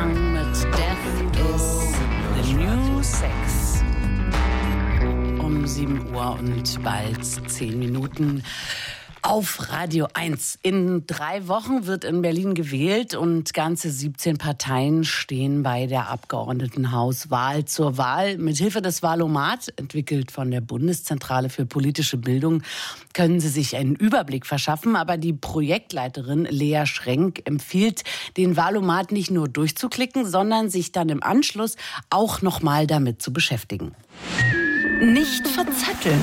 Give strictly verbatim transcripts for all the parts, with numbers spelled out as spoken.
Armstrong mit Death is the New Sex. Um sieben Uhr und bald zehn Minuten. Auf Radio eins. In drei Wochen wird in Berlin gewählt und ganze siebzehn Parteien stehen bei der Abgeordnetenhauswahl zur Wahl. Mithilfe des Wahlomat, entwickelt von der Bundeszentrale für politische Bildung, können Sie sich einen Überblick verschaffen. Aber die Projektleiterin Lea Schrenk empfiehlt, den Wahlomat nicht nur durchzuklicken, sondern sich dann im Anschluss auch noch mal damit zu beschäftigen. Nicht verzetteln.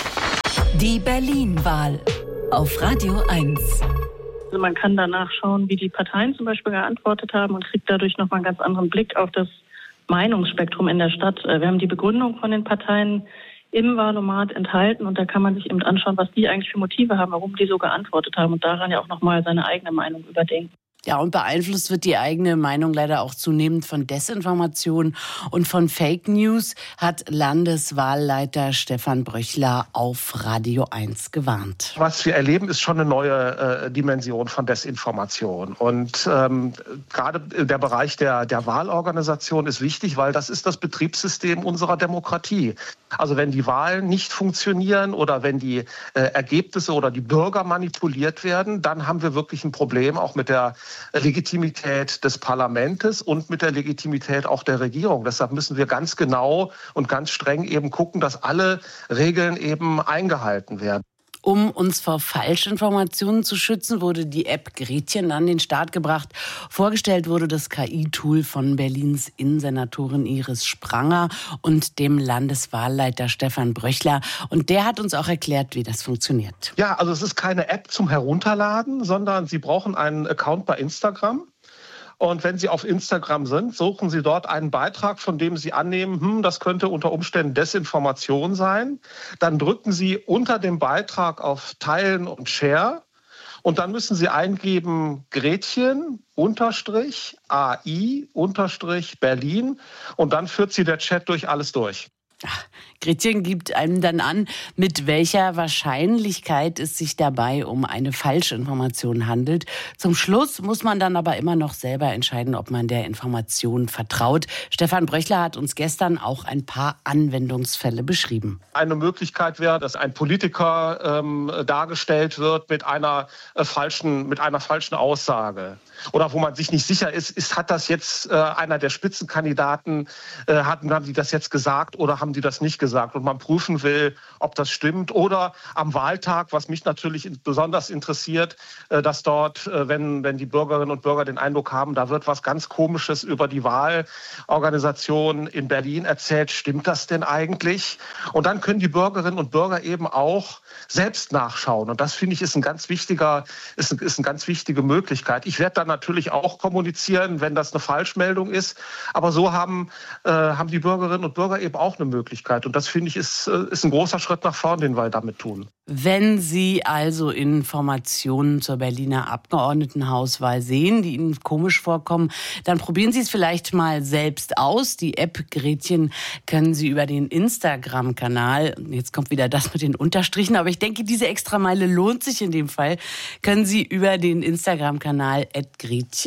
Die Berlin-Wahl. Auf Radio eins. Also man kann danach schauen, wie die Parteien zum Beispiel geantwortet haben und kriegt dadurch nochmal einen ganz anderen Blick auf das Meinungsspektrum in der Stadt. Wir haben die Begründung von den Parteien im Wahlomat enthalten und da kann man sich eben anschauen, was die eigentlich für Motive haben, warum die so geantwortet haben und daran ja auch nochmal seine eigene Meinung überdenken. Ja, und beeinflusst wird die eigene Meinung leider auch zunehmend von Desinformation und von Fake News, hat Landeswahlleiter Stefan Bröchler auf Radio eins gewarnt. Was wir erleben, ist schon eine neue äh, Dimension von Desinformation. Und ähm, gerade der Bereich der, der Wahlorganisation ist wichtig, weil das ist das Betriebssystem unserer Demokratie. Also wenn die Wahlen nicht funktionieren oder wenn die äh, Ergebnisse oder die Bürger manipuliert werden, dann haben wir wirklich ein Problem auch mit der Legitimität des Parlaments und mit der Legitimität auch der Regierung. Deshalb müssen wir ganz genau und ganz streng eben gucken, dass alle Regeln eben eingehalten werden. Um uns vor Falschinformationen zu schützen, wurde die App Gretchen an den Start gebracht. Vorgestellt wurde das K I-Tool von Berlins Innensenatorin Iris Spranger und dem Landeswahlleiter Stefan Bröchler. Und der hat uns auch erklärt, wie das funktioniert. Ja, also es ist keine App zum Herunterladen, sondern Sie brauchen einen Account bei Instagram. Und wenn Sie auf Instagram sind, suchen Sie dort einen Beitrag, von dem Sie annehmen, hm, das könnte unter Umständen Desinformation sein. Dann drücken Sie unter dem Beitrag auf Teilen und Share. Und dann müssen Sie eingeben Gretchen unterstrich A I unterstrich Berlin. Und dann führt Sie der Chat durch alles durch. Ach, Gretchen gibt einem dann an, mit welcher Wahrscheinlichkeit es sich dabei um eine Falschinformation handelt. Zum Schluss muss man dann aber immer noch selber entscheiden, ob man der Information vertraut. Stefan Bröchler hat uns gestern auch ein paar Anwendungsfälle beschrieben. Eine Möglichkeit wäre, dass ein Politiker ähm, dargestellt wird mit einer, äh, falschen, mit einer falschen Aussage. Oder wo man sich nicht sicher ist, ist hat das jetzt äh, einer der Spitzenkandidaten, äh, hatten, haben die das jetzt gesagt oder haben die das nicht gesagt? Und man prüfen will, ob das stimmt. Oder am Wahltag, was mich natürlich besonders interessiert, äh, dass dort, äh, wenn, wenn die Bürgerinnen und Bürger den Eindruck haben, da wird was ganz Komisches über die Wahlorganisation in Berlin erzählt, stimmt das denn eigentlich? Und dann können die Bürgerinnen und Bürger eben auch selbst nachschauen. Und das, finde ich, ist ein ganz wichtiger, ist, ist eine ganz wichtige Möglichkeit. Ich werde dann natürlich auch kommunizieren, wenn das eine Falschmeldung ist. Aber so haben, äh, haben die Bürgerinnen und Bürger eben auch eine Möglichkeit. Und das, finde ich, ist, äh, ist ein großer Schritt nach vorn, den wir damit tun. Wenn Sie also Informationen zur Berliner Abgeordnetenhauswahl sehen, die Ihnen komisch vorkommen, dann probieren Sie es vielleicht mal selbst aus. Die App Gretchen können Sie über den Instagram-Kanal, jetzt kommt wieder das mit den Unterstrichen, aber ich denke, diese Extrameile lohnt sich in dem Fall, können Sie über den Instagram-Kanal at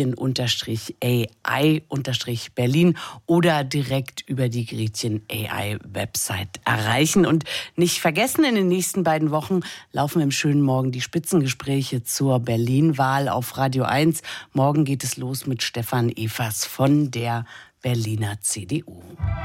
Gretchen-A I-Berlin oder direkt über die Gretchen A I-Website erreichen. Und nicht vergessen, in den nächsten beiden Wochen laufen im schönen Morgen die Spitzengespräche zur Berlin-Wahl auf Radio eins. Morgen geht es los mit Stefan Evers von der Berliner C D U.